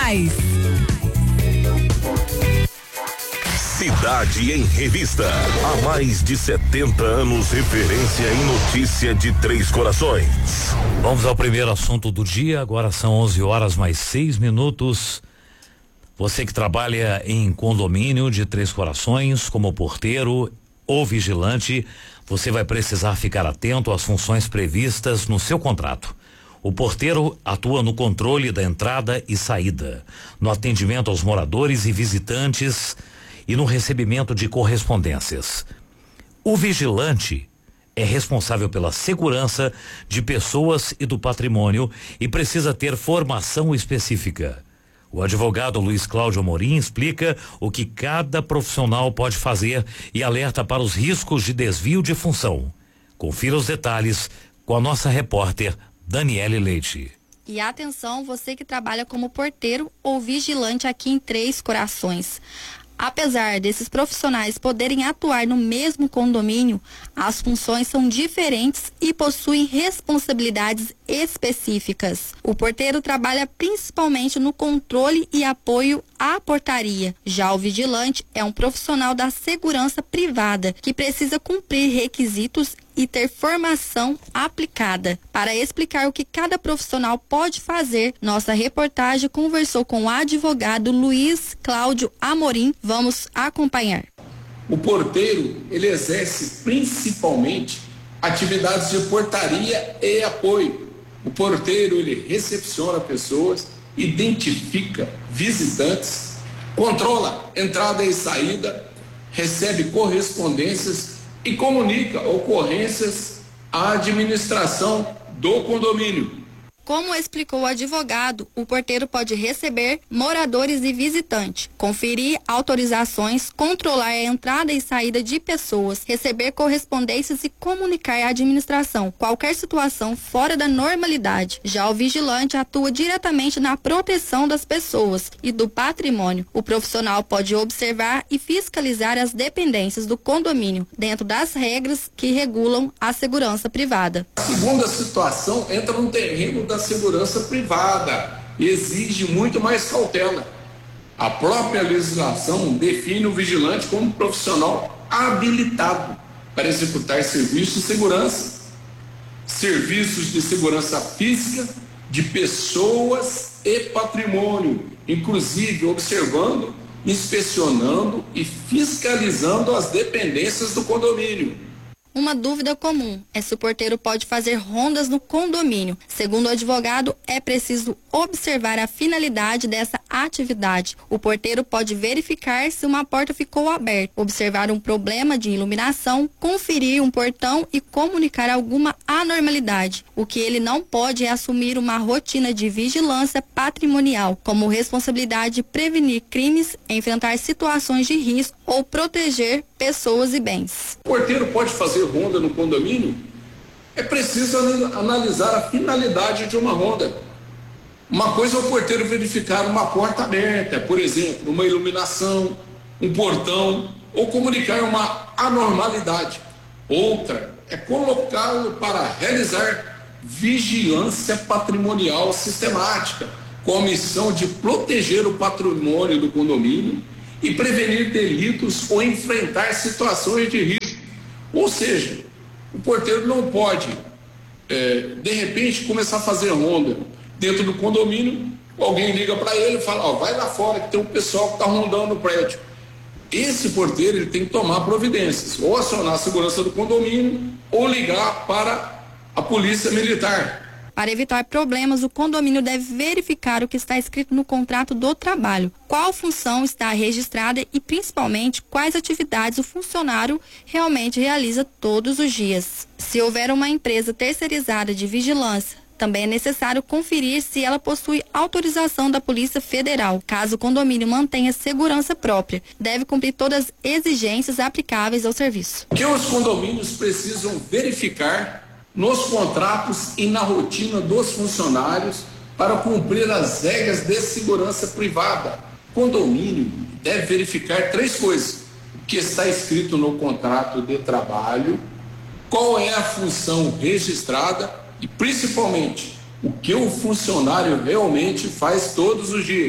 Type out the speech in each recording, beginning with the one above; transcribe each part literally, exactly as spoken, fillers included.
mais. Cidade em Revista. Há mais de setenta anos, referência em notícia de Três Corações. Vamos ao primeiro assunto do dia. Agora são onze horas mais seis minutos. Você que trabalha em condomínio de Três Corações, como porteiro ou vigilante, você vai precisar ficar atento às funções previstas no seu contrato. O porteiro atua no controle da entrada e saída, no atendimento aos moradores e visitantes e no recebimento de correspondências. O vigilante é responsável pela segurança de pessoas e do patrimônio e precisa ter formação específica. O advogado Luiz Cláudio Amorim explica o que cada profissional pode fazer e alerta para os riscos de desvio de função. Confira os detalhes com a nossa repórter Daniele Leite. E atenção, você que trabalha como porteiro ou vigilante aqui em Três Corações. Apesar desses profissionais poderem atuar no mesmo condomínio, as funções são diferentes e possuem responsabilidades específicas. O porteiro trabalha principalmente no controle e apoio à portaria. Já o vigilante é um profissional da segurança privada que precisa cumprir requisitos e ter formação aplicada. Para explicar o que cada profissional pode fazer, nossa reportagem conversou com o advogado Luiz Cláudio Amorim. Vamos acompanhar. O porteiro, ele exerce principalmente atividades de portaria e apoio. O porteiro, ele recepciona pessoas, identifica visitantes, controla entrada e saída, recebe correspondências e comunica ocorrências à administração do condomínio. Como explicou o advogado, o porteiro pode receber moradores e visitantes, conferir autorizações, controlar a entrada e saída de pessoas, receber correspondências e comunicar à administração qualquer situação fora da normalidade. Já o vigilante atua diretamente na proteção das pessoas e do patrimônio. O profissional pode observar e fiscalizar as dependências do condomínio, dentro das regras que regulam a segurança privada. A segunda situação entra no terreno da segurança privada e exige muito mais cautela. A própria legislação define o vigilante como um profissional habilitado para executar serviços de segurança, serviços de segurança física de pessoas e patrimônio, inclusive observando, inspecionando e fiscalizando as dependências do condomínio. Uma dúvida comum é se o porteiro pode fazer rondas no condomínio. Segundo o advogado, é preciso observar a finalidade dessa atividade. O porteiro pode verificar se uma porta ficou aberta, observar um problema de iluminação, conferir um portão e comunicar alguma anormalidade. O que ele não pode é assumir uma rotina de vigilância patrimonial, como responsabilidade de prevenir crimes, enfrentar situações de risco ou proteger pessoas e bens. O porteiro pode fazer ronda no condomínio? É preciso analisar a finalidade de uma ronda. Uma coisa é o porteiro verificar uma porta aberta, por exemplo, uma iluminação, um portão, ou comunicar uma anormalidade. Outra é colocá-lo para realizar vigilância patrimonial sistemática, com a missão de proteger o patrimônio do condomínio e prevenir delitos ou enfrentar situações de risco. Ou seja, o porteiro não pode, é, de repente, começar a fazer ronda dentro do condomínio, alguém liga para ele e fala, ó, vai lá fora que tem um pessoal que está rondando o prédio. Esse porteiro ele tem que tomar providências, ou acionar a segurança do condomínio, ou ligar para a polícia militar. Para evitar problemas, o condomínio deve verificar o que está escrito no contrato do trabalho, qual função está registrada e, principalmente, quais atividades o funcionário realmente realiza todos os dias. Se houver uma empresa terceirizada de vigilância, também é necessário conferir se ela possui autorização da Polícia Federal. Caso o condomínio mantenha segurança própria, deve cumprir todas as exigências aplicáveis ao serviço. O que os condomínios precisam verificar nos contratos e na rotina dos funcionários para cumprir as regras de segurança privada. O condomínio deve verificar três coisas: o que está escrito no contrato de trabalho, qual é a função registrada e, principalmente, o que o funcionário realmente faz todos os dias.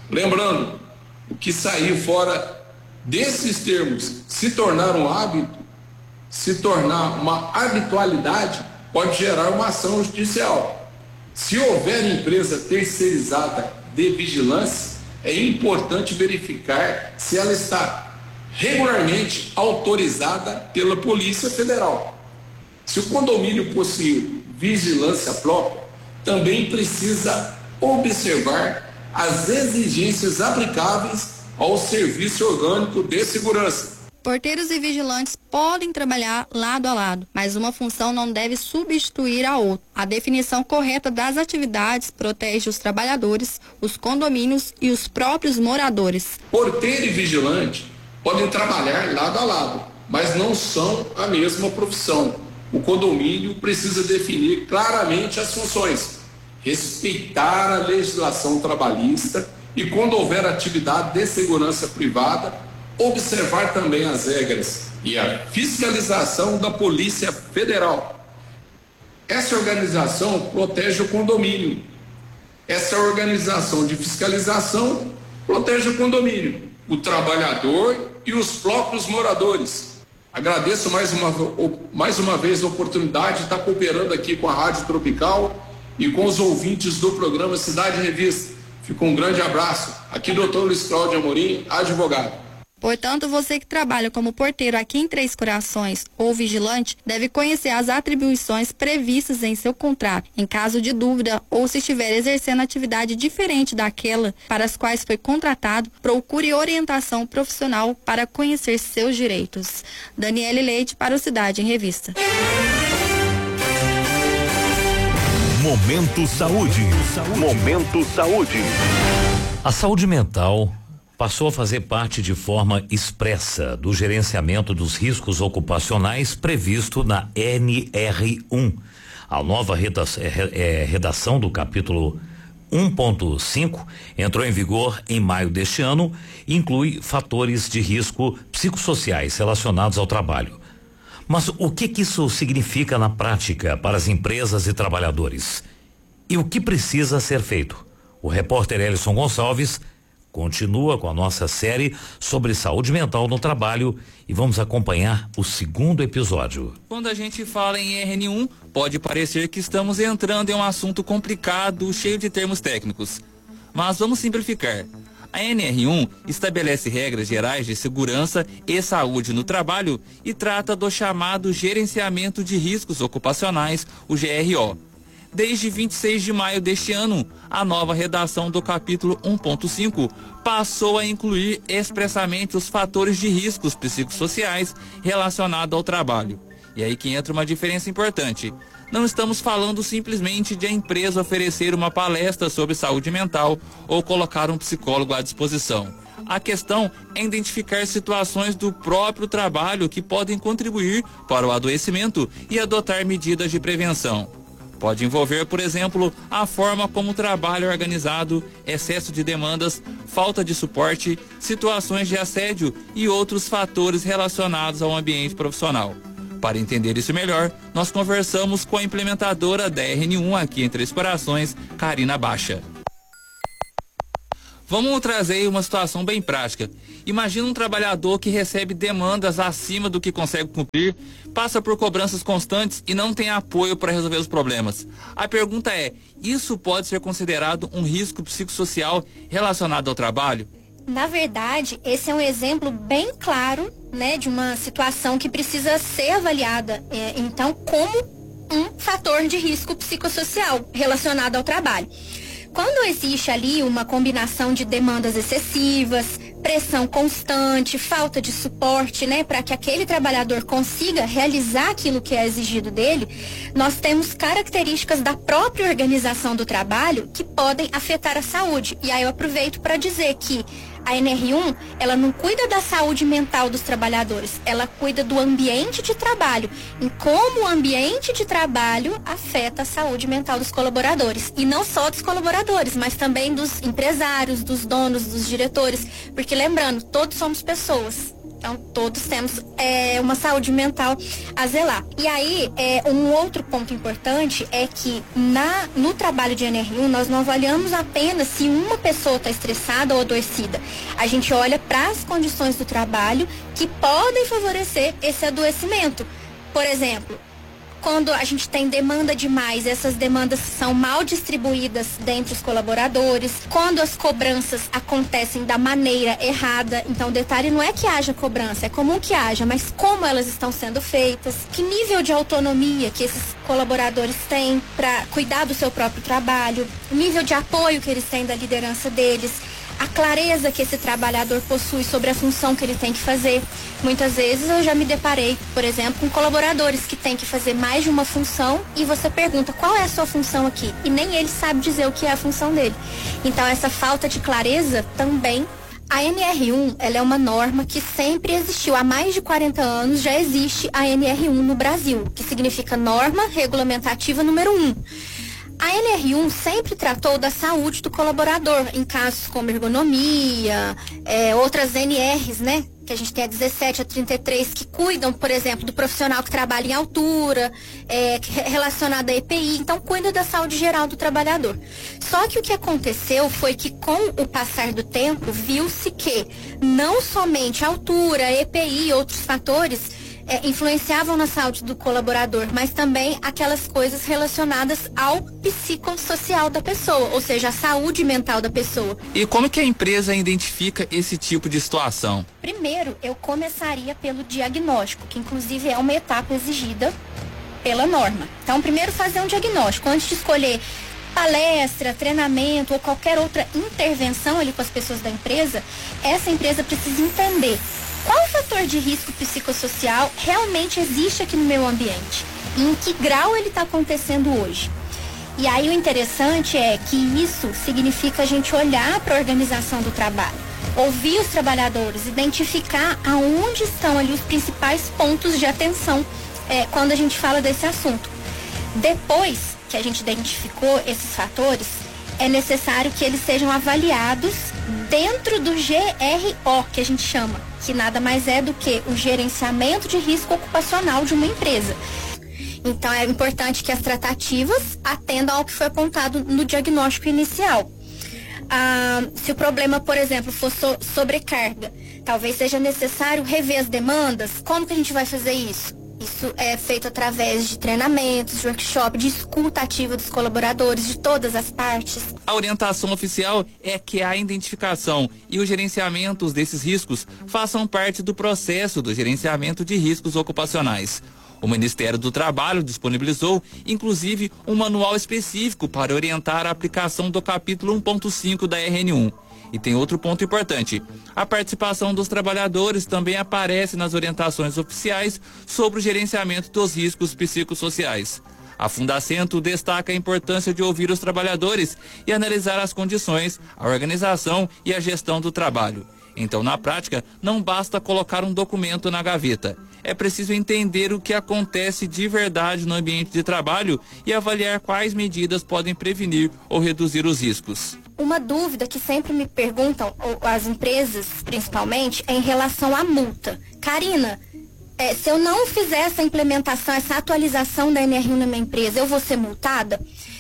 Lembrando, o que sair fora desses termos, se tornar um hábito, se tornar uma habitualidade, pode gerar uma ação judicial. Se houver empresa terceirizada de vigilância, é importante verificar se ela está regularmente autorizada pela Polícia Federal. Se o condomínio possui vigilância própria, também precisa observar as exigências aplicáveis ao Serviço Orgânico de Segurança. Porteiros e vigilantes podem trabalhar lado a lado, mas uma função não deve substituir a outra. A definição correta das atividades protege os trabalhadores, os condomínios e os próprios moradores. Porteiro e vigilante podem trabalhar lado a lado, mas não são a mesma profissão. O condomínio precisa definir claramente as funções, respeitar a legislação trabalhista e, quando houver atividade de segurança privada, observar também as regras e a fiscalização da Polícia Federal. Essa organização protege o condomínio. Essa organização de fiscalização protege o condomínio, o trabalhador e os próprios moradores. Agradeço mais uma, mais uma vez a oportunidade de estar cooperando aqui com a Rádio Tropical e com os ouvintes do programa Cidade Revista. Fica um grande abraço. Aqui, doutor Luiz Cláudio Amorim, advogado. Portanto, você que trabalha como porteiro aqui em Três Corações ou vigilante deve conhecer as atribuições previstas em seu contrato. Em caso de dúvida ou se estiver exercendo atividade diferente daquela para as quais foi contratado, procure orientação profissional para conhecer seus direitos. Daniele Leite para o Cidade em Revista. Momento Saúde. Momento Saúde. A saúde mental passou a fazer parte de forma expressa do gerenciamento dos riscos ocupacionais previsto na N R um. A nova redação do capítulo um ponto cinco entrou em vigor em maio deste ano e inclui fatores de risco psicossociais relacionados ao trabalho. Mas o que que isso significa na prática para as empresas e trabalhadores? E o que precisa ser feito? O repórter Elison Gonçalves continua com a nossa série sobre saúde mental no trabalho e vamos acompanhar o segundo episódio. Quando a gente fala em R N um, pode parecer que estamos entrando em um assunto complicado, cheio de termos técnicos. Mas vamos simplificar. A N R um estabelece regras gerais de segurança e saúde no trabalho e trata do chamado gerenciamento de riscos ocupacionais, o G R O. Desde vinte e seis de maio deste ano, a nova redação do capítulo um ponto cinco passou a incluir expressamente os fatores de riscos psicossociais relacionados ao trabalho. E aí que entra uma diferença importante. Não estamos falando simplesmente de a empresa oferecer uma palestra sobre saúde mental ou colocar um psicólogo à disposição. A questão é identificar situações do próprio trabalho que podem contribuir para o adoecimento e adotar medidas de prevenção. Pode envolver, por exemplo, a forma como o trabalho é organizado, excesso de demandas, falta de suporte, situações de assédio e outros fatores relacionados ao ambiente profissional. Para entender isso melhor, nós conversamos com a implementadora da R N um aqui em Três Corações, Karina Baixa. Vamos trazer uma situação bem prática. Imagina um trabalhador que recebe demandas acima do que consegue cumprir, passa por cobranças constantes e não tem apoio para resolver os problemas. A pergunta é, isso pode ser considerado um risco psicossocial relacionado ao trabalho? Na verdade, esse é um exemplo bem claro, né, de uma situação que precisa ser avaliada, é, então, como um fator de risco psicossocial relacionado ao trabalho. Quando existe ali uma combinação de demandas excessivas, pressão constante, falta de suporte, né, para que aquele trabalhador consiga realizar aquilo que é exigido dele, nós temos características da própria organização do trabalho que podem afetar a saúde. E aí eu aproveito para dizer que a N R um, ela não cuida da saúde mental dos trabalhadores, ela cuida do ambiente de trabalho, em como o ambiente de trabalho afeta a saúde mental dos colaboradores. E não só dos colaboradores, mas também dos empresários, dos donos, dos diretores, porque lembrando, todos somos pessoas. Então, todos temos é, uma saúde mental a zelar. E aí, é, um outro ponto importante é que na, no trabalho de N R um, nós não avaliamos apenas se uma pessoa está estressada ou adoecida. A gente olha para as condições do trabalho que podem favorecer esse adoecimento. Por exemplo, quando a gente tem demanda demais, essas demandas são mal distribuídas dentre os colaboradores, quando as cobranças acontecem da maneira errada. Então, o detalhe não é que haja cobrança, é comum que haja, mas como elas estão sendo feitas, que nível de autonomia que esses colaboradores têm para cuidar do seu próprio trabalho, o nível de apoio que eles têm da liderança deles, a clareza que esse trabalhador possui sobre a função que ele tem que fazer. Muitas vezes eu já me deparei, por exemplo, com colaboradores que têm que fazer mais de uma função e você pergunta qual é a sua função aqui e nem ele sabe dizer o que é a função dele. Então, essa falta de clareza também. A N R um, ela é uma norma que sempre existiu. Há mais de quarenta anos já existe a N R um no Brasil, que significa Norma Regulamentativa número um. A N R um sempre tratou da saúde do colaborador, em casos como ergonomia, é, outras N Rs, né? Que a gente tem a dezessete, a trinta e três, que cuidam, por exemplo, do profissional que trabalha em altura, é, relacionado à E P I, então cuida da saúde geral do trabalhador. Só que o que aconteceu foi que com o passar do tempo, viu-se que não somente a altura, E P I e outros fatores É, influenciavam na saúde do colaborador, mas também aquelas coisas relacionadas ao psicossocial da pessoa, ou seja, a saúde mental da pessoa. E como que a empresa identifica esse tipo de situação? Primeiro, eu começaria pelo diagnóstico, que inclusive é uma etapa exigida pela norma. Então, primeiro fazer um diagnóstico, antes de escolher palestra, treinamento ou qualquer outra intervenção ali com as pessoas da empresa, essa empresa precisa entender qual fator de risco psicossocial realmente existe aqui no meu ambiente e em que grau ele está acontecendo hoje. E aí o interessante é que isso significa a gente olhar para a organização do trabalho, ouvir os trabalhadores, identificar aonde estão ali os principais pontos de atenção é, quando a gente fala desse assunto. Depois que a gente identificou esses fatores, é necessário que eles sejam avaliados dentro do G R O, que a gente chama, que nada mais é do que o gerenciamento de risco ocupacional de uma empresa. Então, é importante que as tratativas atendam ao que foi apontado no diagnóstico inicial. Ah, se o problema, por exemplo, for so- sobrecarga, talvez seja necessário rever as demandas. Como que a gente vai fazer isso? Isso é feito através de treinamentos, de workshop, de escuta ativa dos colaboradores, de todas as partes. A orientação oficial é que a identificação e o gerenciamento desses riscos façam parte do processo do gerenciamento de riscos ocupacionais. O Ministério do Trabalho disponibilizou, inclusive, um manual específico para orientar a aplicação do capítulo um ponto cinco da R N um. E tem outro ponto importante. A participação dos trabalhadores também aparece nas orientações oficiais sobre o gerenciamento dos riscos psicossociais. A Fundacentro destaca a importância de ouvir os trabalhadores e analisar as condições, a organização e a gestão do trabalho. Então, na prática, não basta colocar um documento na gaveta. É preciso entender o que acontece de verdade no ambiente de trabalho e avaliar quais medidas podem prevenir ou reduzir os riscos. Uma dúvida que sempre me perguntam, as empresas principalmente, é em relação à multa. Karina, é, se eu não fizer essa implementação, essa atualização da N R um na minha empresa, eu vou ser multada?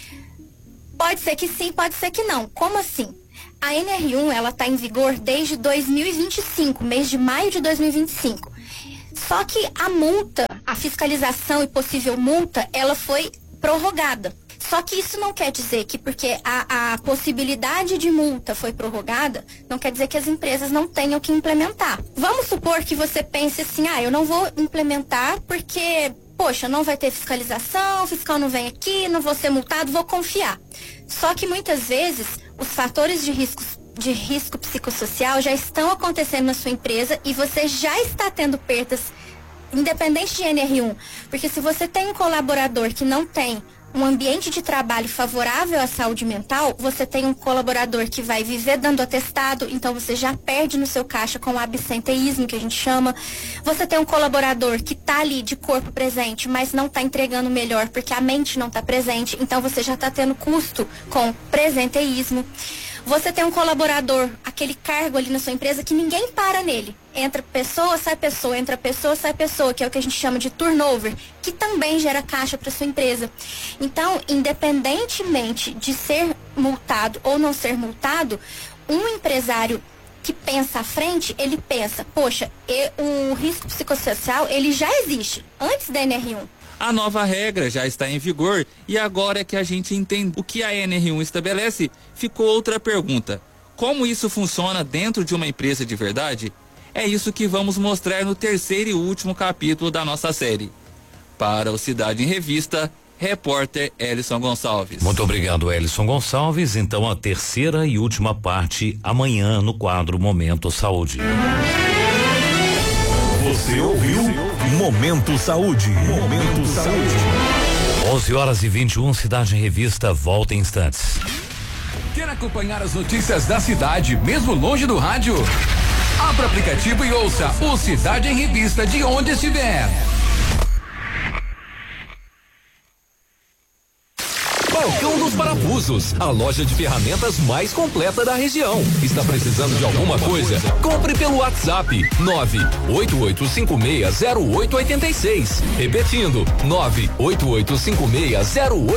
Pode ser que sim, pode ser que não. Como assim? A N R um, ela está em vigor desde dois mil e vinte e cinco, mês de maio de dois mil e vinte e cinco. Só que a multa, a fiscalização e possível multa, ela foi prorrogada. Só que isso não quer dizer que porque a, a possibilidade de multa foi prorrogada, não quer dizer que as empresas não tenham que implementar. Vamos supor que você pense assim, ah, eu não vou implementar porque, poxa, não vai ter fiscalização, o fiscal não vem aqui, não vou ser multado, vou confiar. Só que muitas vezes os fatores de risco, de risco psicossocial já estão acontecendo na sua empresa e você já está tendo perdas, independente de N R um. Porque se você tem um colaborador que não tem um ambiente de trabalho favorável à saúde mental, você tem um colaborador que vai viver dando atestado, então você já perde no seu caixa com o absenteísmo, que a gente chama. Você tem um colaborador que está ali de corpo presente, mas não está entregando melhor porque a mente não está presente, então você já está tendo custo com presenteísmo. Você tem um colaborador, aquele cargo ali na sua empresa que ninguém para nele. Entra pessoa, sai pessoa, entra pessoa, sai pessoa, que é o que a gente chama de turnover, que também gera caixa para sua empresa. Então, independentemente de ser multado ou não ser multado, um empresário que pensa à frente, ele pensa, poxa, e, o risco psicossocial, ele já existe, antes da N R um. A nova regra já está em vigor e agora que a gente entende o que a N R um estabelece, ficou outra pergunta. Como isso funciona dentro de uma empresa de verdade? É isso que vamos mostrar no terceiro e último capítulo da nossa série. Para o Cidade em Revista, repórter Elison Gonçalves. Muito obrigado, Elison Gonçalves. Então, a terceira e última parte amanhã no quadro Momento Saúde. Você ouviu Momento Saúde. Momento Saúde. onze horas e vinte e um, Cidade em Revista, volta em instantes. Quer acompanhar as notícias da cidade, mesmo longe do rádio? Abra o aplicativo e ouça o Cidade em Revista de onde estiver. Balcão dos Parafusos, a loja de ferramentas mais completa da região. Está precisando de alguma coisa? Compre pelo WhatsApp nove oito oito cinco seis zero oito oito seis. Repetindo, nove oito oito cinco seis zero oito